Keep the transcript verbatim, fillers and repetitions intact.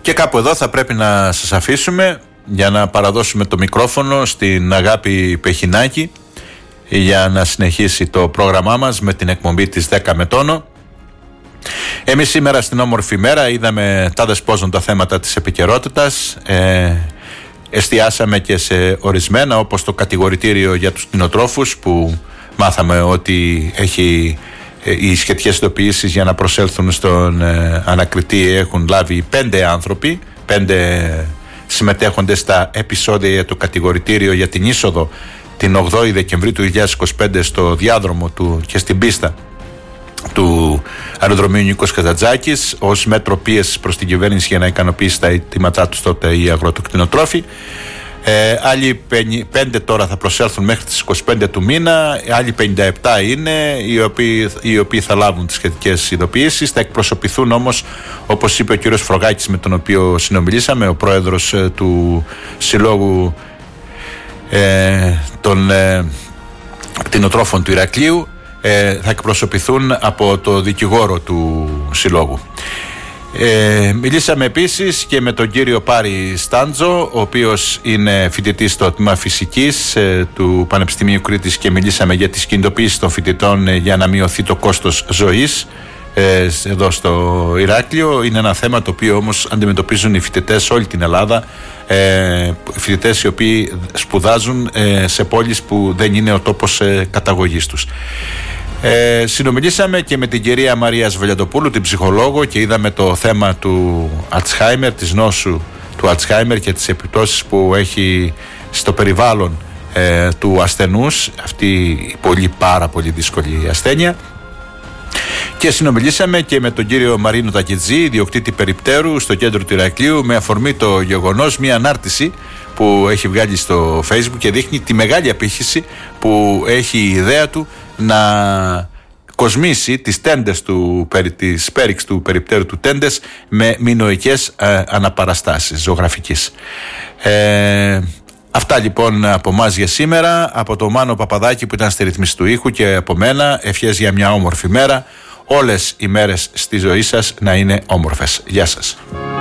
Και κάπου εδώ θα πρέπει να σας αφήσουμε για να παραδώσουμε το μικρόφωνο στην Αγάπη Πεχινάκη για να συνεχίσει το πρόγραμμά μας με την εκπομπή της δέκα με τόνο. Εμείς σήμερα στην όμορφη μέρα είδαμε τα δεσπόζοντα θέματα της επικαιρότητας, ε, εστιάσαμε και σε ορισμένα, όπως το κατηγορητήριο για τους κτηνοτρόφους που μάθαμε ότι έχει ε, οι σχετικές ειδοποιήσεις για να προσέλθουν στον ε, ανακριτή έχουν λάβει πέντε άνθρωποι, πέντε συμμετέχοντες στα επεισόδια για το κατηγορητήριο για την είσοδο την ογδόη Δεκεμβρίου του δύο χιλιάδες είκοσι πέντε στο διάδρομο του και στην πίστα του αεροδρομίου Νίκος Καζαντζάκης ως μέτρο πίεσης προς την κυβέρνηση για να ικανοποιήσει τα αιτήματά τους τότε οι αγροτοκτηνοτρόφοι. Ε, άλλοι πέντε τώρα θα προσέλθουν μέχρι τις είκοσι πέντε του μήνα, άλλοι πενήντα επτά είναι οι οποίοι, οι οποίοι θα λάβουν τις σχετικές ειδοποιήσεις. Θα εκπροσωπηθούν όμως, όπως είπε ο κύριος Φρογάκης με τον οποίο συνομιλήσαμε, ο πρόεδρος ε, του Συλλόγου ε, των ε, κτηνοτρόφων του Ηρακλείου, ε, θα εκπροσωπηθούν από το δικηγόρο του Συλλόγου. Ε, μιλήσαμε επίσης και με τον κύριο Πάρη Στάντζο, ο οποίος είναι φοιτητής στο τμήμα φυσικής ε, του Πανεπιστημίου Κρήτης, και μιλήσαμε για τις κινητοποιήσεις των φοιτητών ε, για να μειωθεί το κόστος ζωής ε, εδώ στο Ηράκλειο. Είναι ένα θέμα το οποίο όμως αντιμετωπίζουν οι φοιτητές σε όλη την Ελλάδα, ε, φοιτητές οι οποίοι σπουδάζουν ε, σε πόλεις που δεν είναι ο τόπος ε, καταγωγής τους. Ε, συνομιλήσαμε και με την κυρία Μαρία Σβελιαντοπούλου, την ψυχολόγο, και είδαμε το θέμα του Αλτσχάιμερ, της νόσου του Αλτσχάιμερ και τις επιπτώσεις που έχει στο περιβάλλον ε, του ασθενούς αυτή η πολύ πάρα πολύ δύσκολη ασθένεια. Και συνομιλήσαμε και με τον κύριο Μαρίνο Τακιτζή, ιδιοκτήτη περιπτέρου στο κέντρο του Ηρακλείου, με αφορμή το γεγονός, μια ανάρτηση που έχει βγάλει στο Facebook και δείχνει τη μεγάλη απήχηση που έχει η ιδέα του να κοσμήσει τις τέντες του, της πέριξ του περιπτέρου του τέντες με μηνοϊκές ε, αναπαραστάσεις ζωγραφικής. Ε, αυτά λοιπόν από εμάς για σήμερα, από τον Μάνο Παπαδάκη που ήταν στη ρυθμίση του ήχου και από μένα, ευχές για μια όμορφη μέρα. Όλες οι μέρες στη ζωή σας να είναι όμορφες. Γεια σας.